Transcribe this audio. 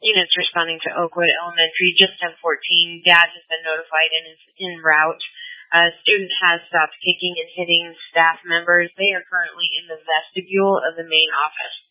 Units responding to Oakwood Elementary, just 1014. Dad has been notified and is en route. A student has stopped kicking and hitting staff members. They are currently in the vestibule of the main office.